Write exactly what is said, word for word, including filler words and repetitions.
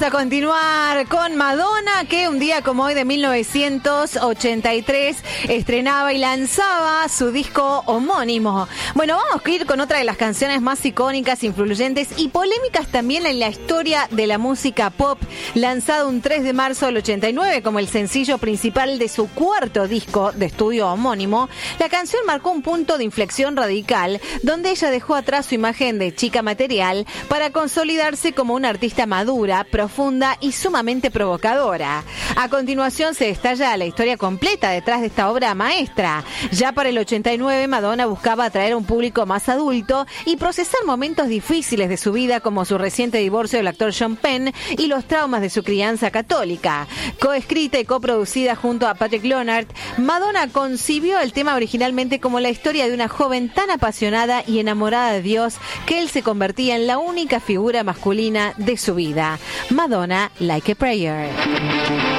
Vamos a continuar con Madonna, que un día como hoy de mil novecientos ochenta y tres estrenaba y lanzaba su disco homónimo. Bueno, vamos a ir con otra de las canciones más icónicas, influyentes y polémicas también en la historia de la música pop, lanzado un tres de marzo del ochenta y nueve como el sencillo principal de su cuarto disco de estudio homónimo. La canción marcó un punto de inflexión radical, donde ella dejó atrás su imagen de chica material para consolidarse como una artista madura, profunda y sumamente provocadora. A continuación se detalla la historia completa detrás de esta obra maestra. Ya para el ochenta y nueve, Madonna buscaba atraer a un público más adulto y procesar momentos difíciles de su vida, como su reciente divorcio del actor Sean Penn y los traumas de su crianza católica. Coescrita y coproducida junto a Patrick Leonard, Madonna concibió el tema originalmente como la historia de una joven tan apasionada y enamorada de Dios que él se convertía en la única figura masculina de su vida. Madonna, Like a Prayer.